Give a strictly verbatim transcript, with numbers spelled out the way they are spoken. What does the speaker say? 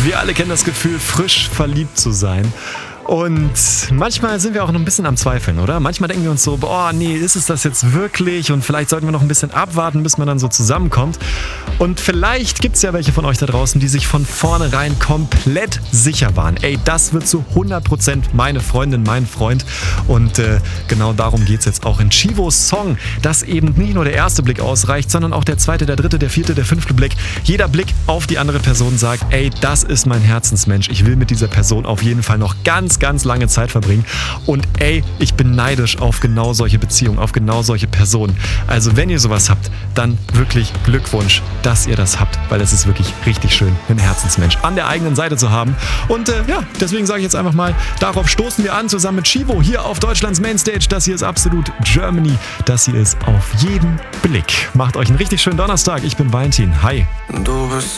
Wir alle kennen das Gefühl, frisch verliebt zu sein. Und manchmal sind wir auch noch ein bisschen am Zweifeln, oder? Manchmal denken wir uns so, boah, nee, ist es das jetzt wirklich? Und vielleicht sollten wir noch ein bisschen abwarten, bis man dann so zusammenkommt. Und vielleicht gibt es ja welche von euch da draußen, die sich von vornherein komplett sicher waren. Ey, das wird zu hundert Prozent meine Freundin, mein Freund. Und äh, genau darum geht es jetzt auch in Chivos Song, dass eben nicht nur der erste Blick ausreicht, sondern auch der zweite, der dritte, der vierte, der fünfte Blick. Jeder Blick auf die andere Person sagt, ey, das ist mein Herzensmensch. Ich will mit dieser Person auf jeden Fall noch ganz ganz lange Zeit verbringen. Und ey, ich bin neidisch auf genau solche Beziehungen, auf genau solche Personen. Also wenn ihr sowas habt, dann wirklich Glückwunsch, dass ihr das habt, weil es ist wirklich richtig schön, einen Herzensmensch an der eigenen Seite zu haben. Und äh, ja, deswegen sage ich jetzt einfach mal, darauf stoßen wir an, zusammen mit Chivo hier auf Deutschlands Mainstage. Das hier ist absolut Germany. Das hier ist auf jeden Blick. Macht euch einen richtig schönen Donnerstag. Ich bin Valentin. Hi. Du bist